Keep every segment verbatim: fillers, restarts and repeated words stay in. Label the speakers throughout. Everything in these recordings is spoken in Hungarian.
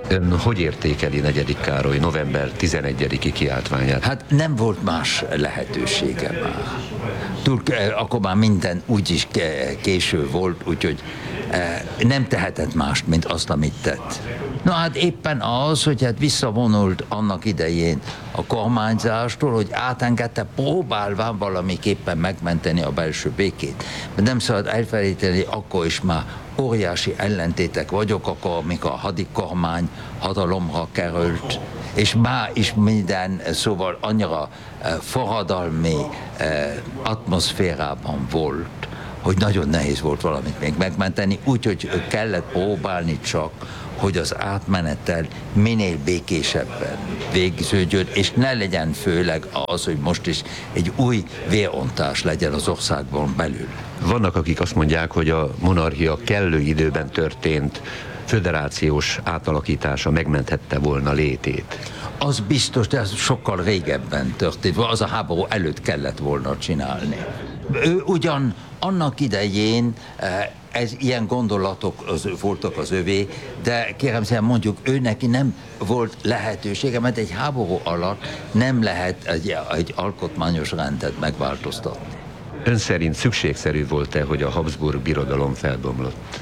Speaker 1: Ön hogy értékeli negyedik Károly november tizenegyediki kiáltványát?
Speaker 2: Hát nem volt más lehetősége már. Túl, akkor már minden úgyis késő volt, úgyhogy nem tehetett mást, mint azt, amit tett. Na hát éppen az, hogy hát visszavonult annak idején a kormányzástól, hogy átengedte, próbálván valamiképpen megmenteni a belső békét. De nem szabad elfelejteni, akkor is már óriási ellentétek vagyok, akkor, amikor a hadikormány hatalomra került, és már is minden, szóval annyira forradalmi atmoszférában volt, hogy nagyon nehéz volt valamit még megmenteni, úgyhogy kellett próbálni csak, hogy az átmenettel minél békésebben végződjön, és ne legyen főleg az, hogy most is egy új vérontás legyen az országban belül.
Speaker 1: Vannak, akik azt mondják, hogy a monarchia kellő időben történt föderációs átalakítása megmenthette volna létét.
Speaker 2: Az biztos, de ez sokkal régebben történt, az a háború előtt kellett volna csinálni. Ő ugyan annak idején ez ilyen gondolatok az, voltak az övé, de kérem szépen mondjuk, ő neki nem volt lehetősége, mert egy háború alatt nem lehet egy, egy alkotmányos rendet megváltoztatni.
Speaker 1: Ön szerint szükségszerű volt-e, hogy a Habsburg birodalom felbomlott?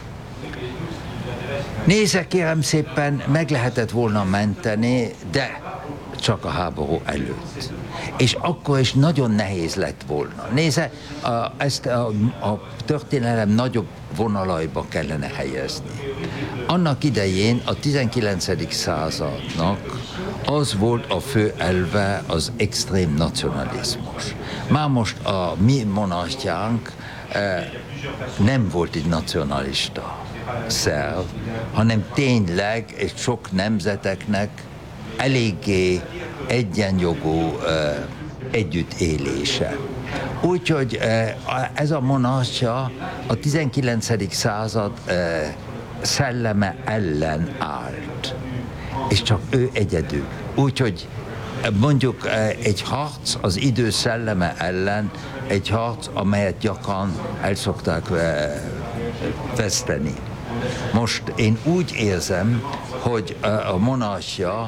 Speaker 2: Nézze, kérem szépen, meg lehetett volna menteni, de csak a háború előtt. És akkor is nagyon nehéz lett volna. Nézze, a, ezt a, a történelem nagyobb vonalaiba kellene helyezni. Annak idején a tizenkilencedik századnak az volt a fő elve az extrém nacionalizmus. Már most a mi monarchiánk eh, nem volt egy nacionalista szerv, hanem tényleg egy sok nemzeteknek eléggé egyenjogú uh, együttélése. Úgyhogy uh, ez a monarchia a tizenkilencedik század uh, szelleme ellen állt, és csak ő egyedül. Úgyhogy mondjuk uh, egy harc az idő szelleme ellen, egy harc, amelyet gyakran el szokták uh, veszteni. Most én úgy érzem, hogy a monarchia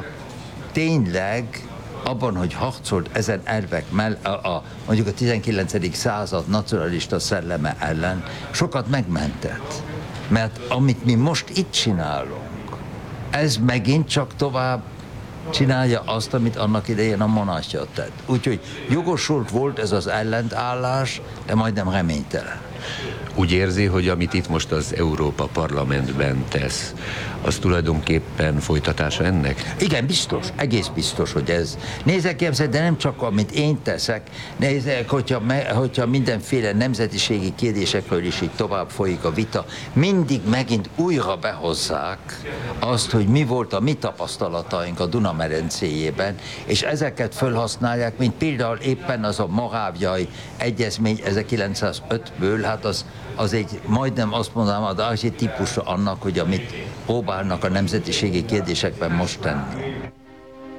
Speaker 2: tényleg abban, hogy harcolt ezen elvek mellett, a, a, mondjuk a tizenkilencedik század nacionalista szelleme ellen, sokat megmentett. Mert amit mi most itt csinálunk, ez megint csak tovább csinálja azt, amit annak idején a monarchia tett. Úgyhogy jogosult volt ez az ellentállás, de majdnem reménytelen.
Speaker 1: Úgy érzi, hogy amit itt most az Európa Parlamentben tesz, az tulajdonképpen folytatása ennek?
Speaker 2: Igen, biztos, egész biztos, hogy ez. Nézzek, képzeld, de nem csak amit én teszek, nézzek, hogyha, hogyha mindenféle nemzetiségi kérdésekről is így tovább folyik a vita, mindig megint újra behozzák azt, hogy mi volt a mi tapasztalataink a Duna-medencéjében, és ezeket felhasználják, mint például éppen az a moráviai egyezmény ezerkilencszázötből, hát az az egy, majdnem azt mondanám, az archetípusa annak, hogy amit próbálnak a nemzetiségi kérdésekben most tenni.